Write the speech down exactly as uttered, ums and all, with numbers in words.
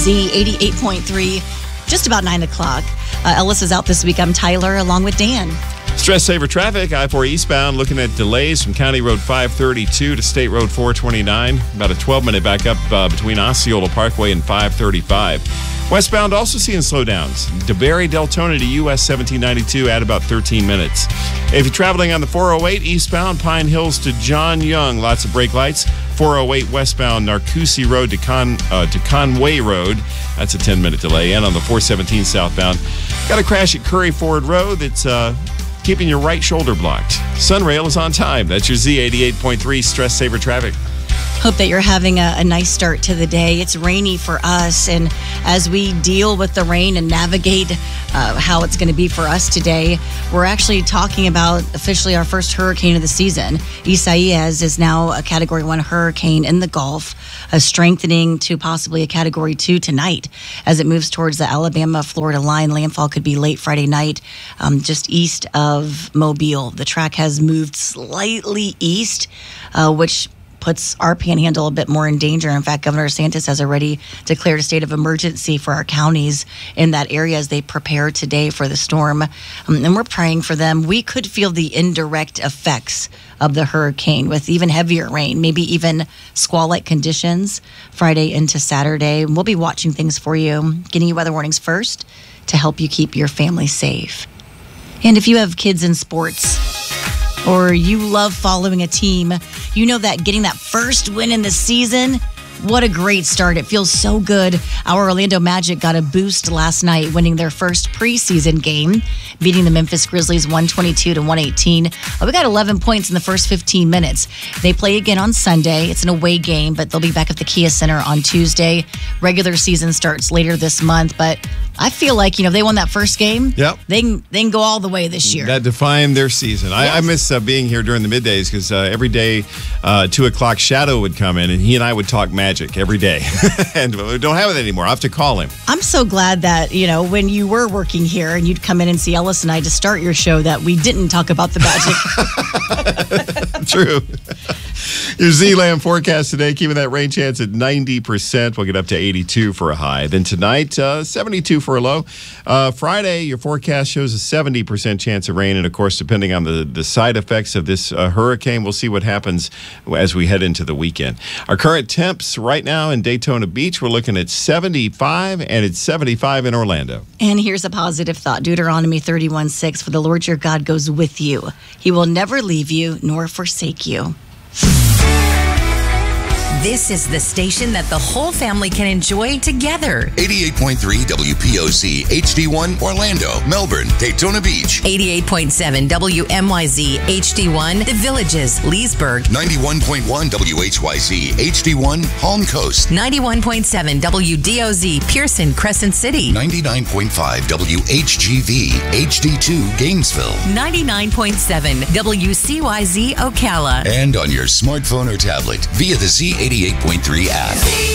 Z eighty-eight point three, just about nine o'clock. Uh, Ellis is out this week. I'm Tyler, along with Dan. Stress saver traffic, I four eastbound, looking at delays from County Road five thirty-two to State Road four twenty-nine. About a twelve-minute backup uh, between Osceola Parkway and five thirty-five. Westbound also seeing slowdowns. DeBerry, Deltona to U S seventeen ninety-two at about thirteen minutes. If you're traveling on the four oh eight eastbound, Pine Hills to John Young, lots of brake lights. four oh eight westbound, Narcoossee Road to, Con, uh, to Conway Road. That's a ten-minute delay. And on the four seventeen southbound, got a crash at Curry Ford Road that's uh, keeping your right shoulder blocked. Sunrail is on time. That's your Z eighty-eight point three Stress Saver Traffic. Hope that you're having a, a nice start to the day. It's rainy for us, and as we deal with the rain and navigate uh, how it's going to be for us today, we're actually talking about officially our first hurricane of the season. Isaias is now a Category one hurricane in the Gulf, uh, strengthening to possibly a Category two tonight as it moves towards the Alabama-Florida line. Landfall could be late Friday night, um, just east of Mobile. The track has moved slightly east, uh, which puts our panhandle a bit more in danger. In fact, Governor DeSantis has already declared a state of emergency for our counties in that area as they prepare today for the storm. Um, and we're praying for them. We could feel the indirect effects of the hurricane with even heavier rain, maybe even squall-like conditions Friday into Saturday. We'll be watching things for you, getting you weather warnings first to help you keep your family safe. And if you have kids in sports, or you love following a team, you know that getting that first win in the season, what a great start. It feels so good. Our Orlando Magic got a boost last night, winning their first preseason game, beating the Memphis Grizzlies one twenty-two to one eighteen. Oh, we got eleven points in the first fifteen minutes. They play again on Sunday. It's an away game, but they'll be back at the Kia Center on Tuesday. Regular season starts later this month, but I feel like, you know, if they won that first game, yep. they can, they can go all the way this year. That defined their season. Yes. I, I miss uh, being here during the middays because uh, every day, uh, two o'clock, Shadow would come in and he and I would talk magic every day. And we don't have it anymore. I have to call him. I'm so glad that, you know, when you were working here and you'd come in and see Ellis and I to start your show, that we didn't talk about the magic. True. Your Z-Land forecast today, keeping that rain chance at ninety percent. We'll get up to eighty-two for a high. Then tonight, uh, seventy-two for a low. Uh, Friday, your forecast shows a seventy percent chance of rain. And, of course, depending on the, the side effects of this uh, hurricane, we'll see what happens as we head into the weekend. Our current temps right now in Daytona Beach, we're looking at seventy-five, and it's seventy-five in Orlando. And here's a positive thought. Deuteronomy thirty-one six, for the Lord your God goes with you. He will never leave you nor forsake you. This is the station that the whole family can enjoy together. eighty-eight point three W P O Z H D one Orlando, Melbourne, Daytona Beach. eighty-eight point seven W M Y Z H D one The Villages, Leesburg. ninety-one point one W H Y Z H D one Palm Coast. ninety-one point seven W D O Z Pearson, Crescent City. ninety-nine point five W H G V H D two Gainesville. ninety-nine point seven W C Y Z Ocala. And on your smartphone or tablet via the Z eighty-eight point three app.